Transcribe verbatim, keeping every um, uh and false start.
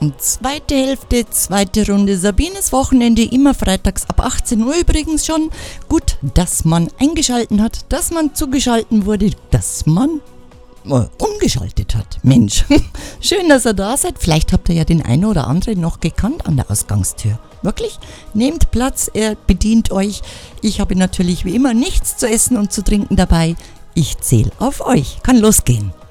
Zweite Hälfte, zweite Runde Sabines Wochenende, immer freitags ab achtzehn Uhr übrigens schon. Gut, dass man eingeschalten hat, dass man zugeschalten wurde, dass man äh, umgeschaltet hat. Mensch, schön, dass ihr da seid. Vielleicht habt ihr ja den einen oder anderen noch gekannt an der Ausgangstür. Wirklich? Nehmt Platz, er bedient euch. Ich habe natürlich wie immer nichts zu essen und zu trinken dabei. Ich zähle auf euch. Kann losgehen.